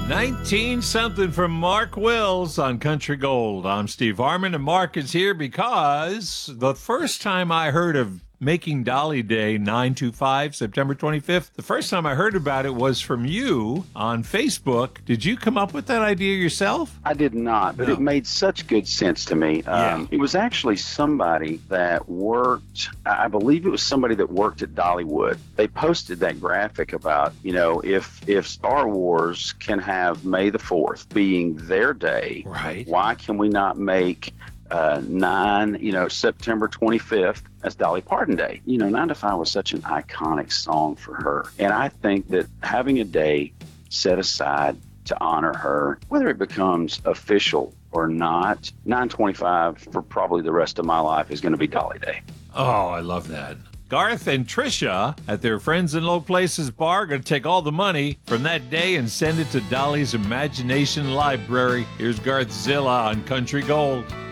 19 something from Mark Wills on Country Gold. I'm Steve Harmon, and Mark is here because the first time I heard of Making Dolly Day 925, September 25th, the first time I heard about it was from you on Facebook. Did you come up with that idea yourself? I did not, but No. it made such good sense to me. Yeah. It was actually somebody that worked, I believe it was somebody that worked at Dollywood. They posted that graphic about, if Star Wars can have May the 4th being their day, Right. why can we not make September 25th as Dolly Parton Day? 9 to 5 was such an iconic song for her. And I think that having a day set aside to honor her, whether it becomes official or not, 9/25 for probably the rest of my life is going to be Dolly Day. Oh, I love that. Garth and Trisha at their Friends in Low Places bar are going to take all the money from that day and send it to Dolly's Imagination Library. Here's Garth Zilla on Country Gold.